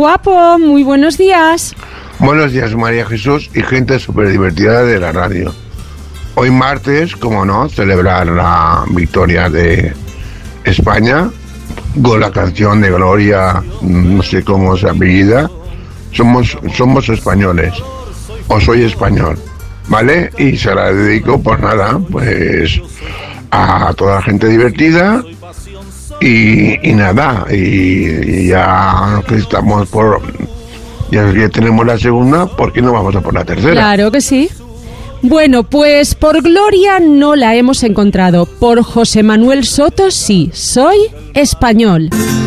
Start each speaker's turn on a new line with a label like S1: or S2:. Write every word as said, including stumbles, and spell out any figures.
S1: guapo, muy buenos días.
S2: Buenos días, María Jesús y gente súper divertida de la radio. Hoy martes, como no, celebrar la victoria de España con la canción de Gloria, no sé cómo se apellida. Somos, somos españoles, o soy español, ¿vale? Y se la dedico, pues nada, pues a toda la gente divertida y, y nada, y, y ya que estamos por... Ya que tenemos la segunda, ¿por qué no vamos a por la tercera?
S1: Claro que sí. Bueno, pues por Gloria no la hemos encontrado. Por José Manuel Soto sí, soy español.